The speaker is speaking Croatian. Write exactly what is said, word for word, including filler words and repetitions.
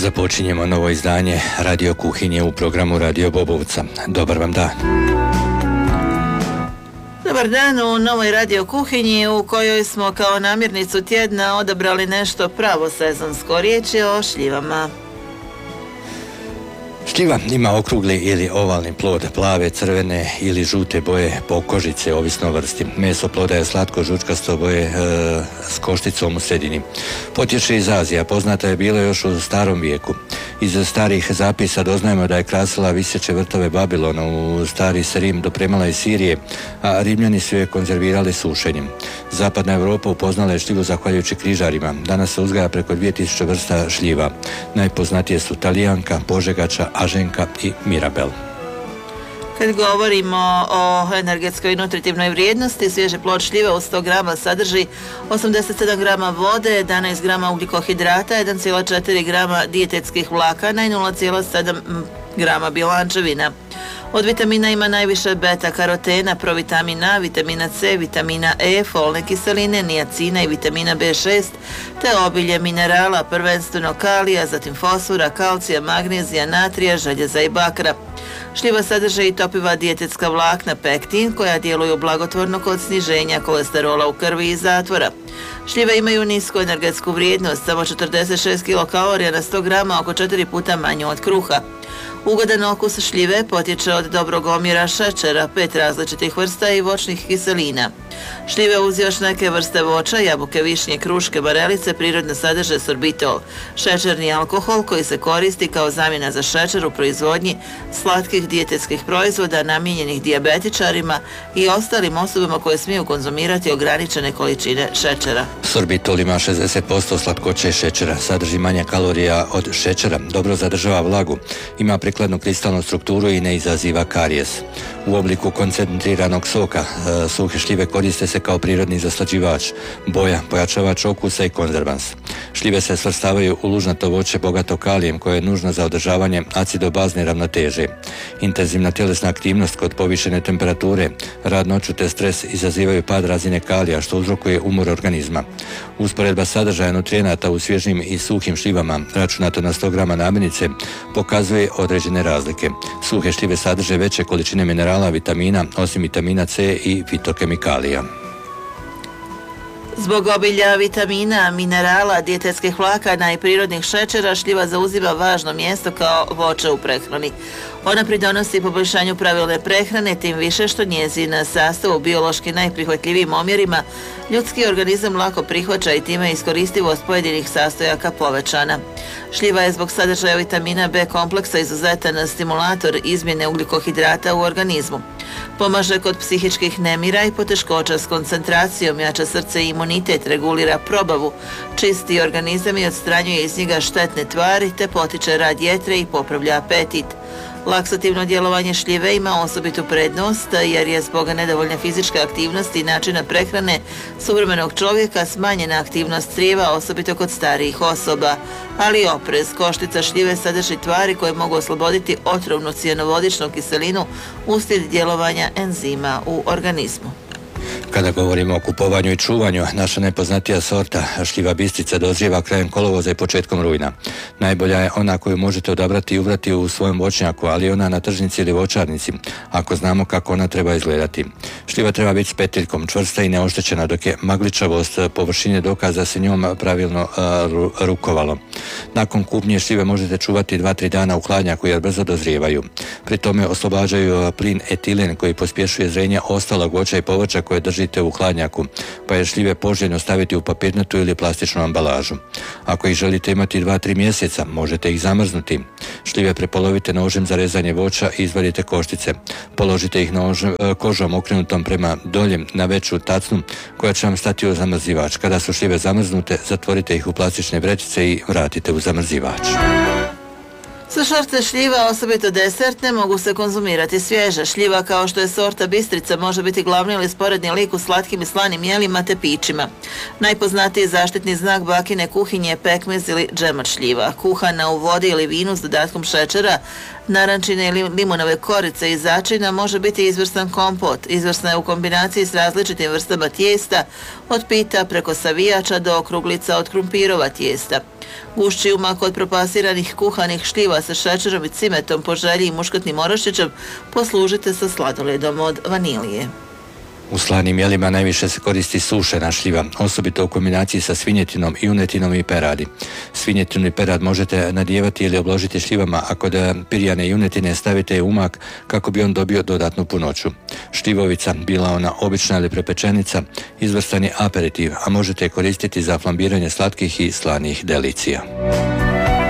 Započinjemo novo izdanje Radio Kuhinje u programu Radio Bobovca. Dobar vam dan. Dobar dan u novoj Radio Kuhinji u kojoj smo kao namirnicu tjedna odabrali nešto pravo sezonsko. Riječ je o šljivama. Šljiva ima okrugli ili ovalni plod, plave, crvene ili žute boje, pokožice, ovisno o vrsti. Meso ploda je slatko žučkasto boje e, s košticom u sredini. Potječe iz Azije, poznata je bila još u starom vijeku. Iz starih zapisa doznajemo da je krasila viseće vrtove Babilona, u stari se Rim dopremala iz Sirije, a Rimljani su je konzervirali sušenjem. Zapadna Europa upoznala je šljivu zahvaljujući križarima. Danas se uzgaja preko dvije tisuće vrsta šljiva. Najpoznatije su talijanka, požegača, aženka i mirabel. Kad govorimo o energetskoj i nutritivnoj vrijednosti, svježi plod šljive u sto grama sadrži osamdeset sedam grama vode, jedanaest grama ugljikohidrata, jedan zarez četiri grama dijetetskih vlakana i nula zarez sedam grama bjelančevina. Od vitamina ima najviše beta-karotena, provitamina A, vitamina C, vitamina E, folne kiseline, niacina i vitamina B šest, te obilje minerala, prvenstveno kalija, zatim fosfora, kalcija, magnezija, natrija, željeza i bakra. Šljiva sadrži i topiva dijetetska vlakna pektin koja djeluju blagotvorno kod sniženja kolesterola u krvi i zatvora. Šljive imaju nisku energetsku vrijednost, samo četrdeset šest kilokalorija na sto grama, oko četiri puta manju od kruha. Ugodan okus šljive potječe od dobrog omjera šećera, pet različitih vrsta i voćnih kiselina. Šljive uz još neke vrste voća, jabuke, višnje, kruške, barelice prirodno sadrže sorbitol, šećerni alkohol koji se koristi kao zamjena za šećer u proizvodnji slatkih dijetetskih proizvoda namijenjenih dijabetičarima i ostalim osobama koje smiju konzumirati ograničene količine šećera. Sorbitol ima šezdeset posto slatkoće šećera, sadrži manje kalorija od šećera, dobro zadržava vlagu, ima prikladnu kristalnu strukturu i ne izaziva karijes. U obliku koncentriranog soka e, suhe šljive koriste se kao prirodni zaslađivač, boja, pojačavač okusa i konzervans. Šljive se svrstavaju u lužnato voće bogato kalijem koje je nužno za održavanje acidobazne ravnoteže. Intenzivna tjelesna aktivnost kod povišene temperature, rad noću te stres izazivaju pad razine kalija što uzrokuje umor organizma. Usporedba sadržaja nutrijenata u svježim i suhim šljivama, računato na sto grama namirnice, pokazuje određene razlike. Suhe šljive sadrže veće količine minerala, vitamina, osim vitamina C i fitokemikalija. Zbog obilja vitamina, minerala, dijetetskih vlakana i prirodnih šećera, šljiva zauzima važno mjesto kao voće u prehrani. Ona pridonosi poboljšanju pravilne prehrane, tim više što njezin sastav u biološki najprihvatljivijim omjerima ljudski organizam lako prihvaća i time iskoristivost pojedinih sastojaka povećana. Šljiva je zbog sadržaja vitamina B kompleksa izuzetan stimulator izmjene ugljikohidrata u organizmu. Pomaže kod psihičkih nemira i poteškoća s koncentracijom, jača srce i imunitet, regulira probavu, čisti organizam i odstranjuje iz njega štetne tvari te potiče rad jetre i popravlja apetit. Laksativno djelovanje šljive ima osobitu prednost jer je zbog nedovoljne fizičke aktivnosti i načina prehrane suvremenog čovjeka smanjena aktivnost crijeva, osobito kod starijih osoba. Ali oprez, koštica šljive sadrži tvari koje mogu osloboditi otrovnu cijanovodičnu kiselinu uslijed djelovanja enzima u organizmu. Kada govorimo o kupovanju i čuvanju, naša najpoznatija sorta šljiva bistrica dozrijeva krajem kolovoza i početkom rujna. Najbolja je ona koju možete odabrati i uvrati u svojem voćnjaku, ali ona na tržnici ili voćarnici, ako znamo kako ona treba izgledati. Šljiva treba biti s petiljkom, čvrsta i neoštećena, dok je magličavost površine dokaza se njom pravilno a, ru, rukovalo. Nakon kupnje šljive možete čuvati dva do tri dana u hladnjaku jer brzo dozrijevaju. Pri tome oslobađaju plin etilen koji pospješuje zrenje ostalog voća i povrća koje držite u hladnjaku, pa je šljive poželjno staviti u papirnatu ili plastičnu ambalažu. Ako ih želite imati dva do tri mjeseca, možete ih zamrznuti. Šljive prepolovite nožem za rezanje voća i izvadite koštice. Položite ih nožem, kožom okrenutom prema dolje na veću tacnu koja će vam stati u zamrzivač. Kada su šljive zamrznute, zatvorite ih u plastične vrećice i vratite u zamrzivač. Sve sorte šljiva, osobito desertne, mogu se konzumirati svježe. Šljiva kao što je sorta bistrica može biti glavni ili sporedni lik u slatkim i slanim jelima te pićima. Najpoznatiji zaštitni znak bakine kuhinje je pekmez ili džem od šljiva. Kuhana u vodi ili vinu s dodatkom šećera, narančine ili limunove korice i začina može biti izvrstan kompot. Izvrsna je u kombinaciji s različitim vrstama tijesta, od pita preko savijača do okruglica od krumpirova tijesta. Gušći umak od propasiranih kuhanih šljiva sa šećerom i cimetom po želji i muškatnim oraščićem poslužite sa sladoledom od vanilije. U slanim jelima najviše se koristi sušena šljiva, osobito u kombinaciji sa svinjetinom, junetinom i peradi. Svinjetinu i perad možete nadijevati ili obložiti šljivama, a kod pirjane junetine stavite u umak kako bi on dobio dodatnu punoću. Šljivovica, bila ona obična ili prepečenica, izvrstan je aperitiv, a možete je koristiti za flambiranje slatkih i slanih delicija.